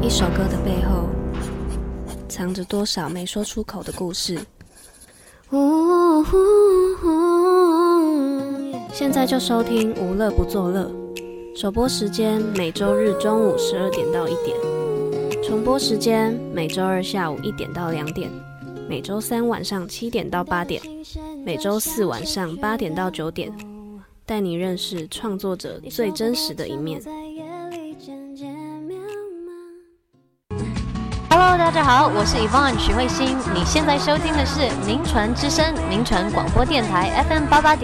首歌的背后，藏着多少没说出口的故事。现在就收听无乐不作乐，首播时间每周日中午12点到1点，重播时间每周二下午1点到2点，每周三晚上7点到8点，每周四晚上8点到9点，带你认识创作者最真实的一面。 Hello， 大家好，我是 Yvonne 许慧欣，你现在收听的是名传之声，名传广播电台 FM88.1